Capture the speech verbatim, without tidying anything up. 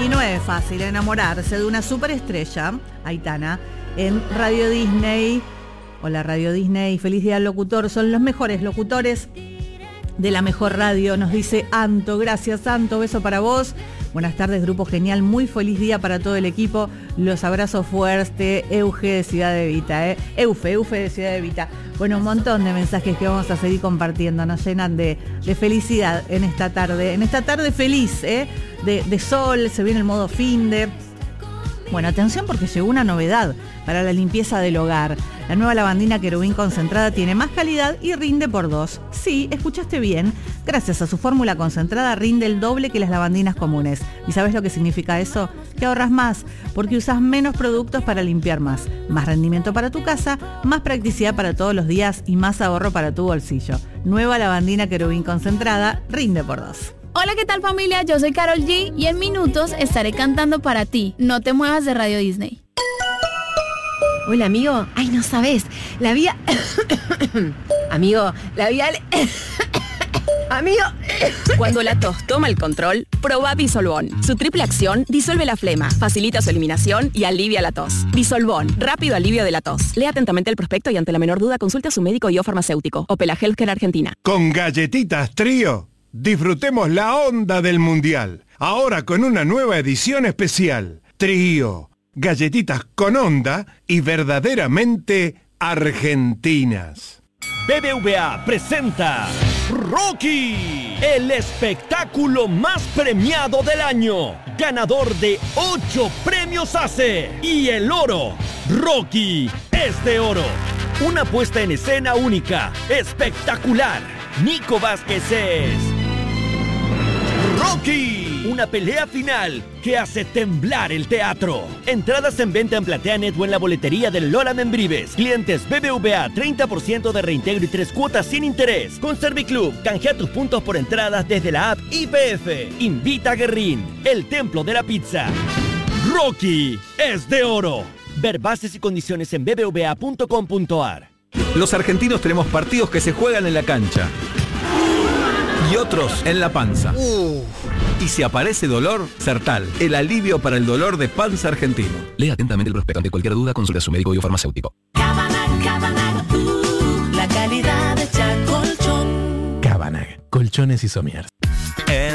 Y no es fácil enamorarse de una superestrella, Aitana, en Radio Disney. Hola Radio Disney, feliz día al locutor, son los mejores locutores de la mejor radio, nos dice Anto. Gracias Anto, beso para vos. Buenas tardes, Grupo Genial, muy feliz día para todo el equipo. Los abrazos fuertes, Euge de Ciudad de Vita, ¿eh? Eufe, Eufe de Ciudad de Vita. Bueno, un montón de mensajes que vamos a seguir compartiendo, nos llenan de, de felicidad en esta tarde, en esta tarde feliz, ¿eh? de, de sol, se viene el modo finde. Bueno, atención porque llegó una novedad para la limpieza del hogar. La nueva lavandina Querubín concentrada tiene más calidad y rinde por dos. Sí, escuchaste bien. Gracias a su fórmula concentrada rinde el doble que las lavandinas comunes. ¿Y sabes lo que significa eso? Que ahorras más, porque usas menos productos para limpiar más. Más rendimiento para tu casa, más practicidad para todos los días y más ahorro para tu bolsillo. Nueva lavandina Querubín concentrada rinde por dos. Hola, ¿qué tal familia? Yo soy Karol G y en minutos estaré cantando para ti. No te muevas de Radio Disney. Hola, amigo. Ay, no sabes. La vía... amigo, la vía... Amigo. Cuando la tos toma el control, probá Disolvón. Su triple acción disuelve la flema, facilita su eliminación y alivia la tos. Disolvón, rápido alivio de la tos. Lea atentamente el prospecto y ante la menor duda consulte a su médico y o farmacéutico. Opela Healthcare Argentina. Con Galletitas Trío, disfrutemos la onda del Mundial. Ahora con una nueva edición especial. Trío, galletitas con onda y verdaderamente argentinas. B B V A presenta Rocky, el espectáculo más premiado del año, ganador de ocho premios A C E y el oro. Rocky es de oro. Una puesta en escena única, espectacular. Nico Vázquez es Rocky, una pelea final que hace temblar el teatro. Entradas en venta en PlateaNet o en la boletería del Lola Membrives. Clientes B B V A, treinta por ciento de reintegro y tres cuotas sin interés. Con Serviclub, canjea tus puntos por entradas desde la app I P F. Invita a Guerrín, el templo de la pizza. Rocky es de oro. Ver bases y condiciones en b b v a punto com punto a r. Los argentinos tenemos partidos que se juegan en la cancha y otros en la panza. Uh. Y si aparece dolor, Sertal, el alivio para el dolor de panza argentino. Lea atentamente el prospecto. Ante cualquier duda, consulta a su médico y o farmacéutico. Cabanag, Cabanag, uh, la calidad de Chacolchón. Cabanag, colchones y somiers.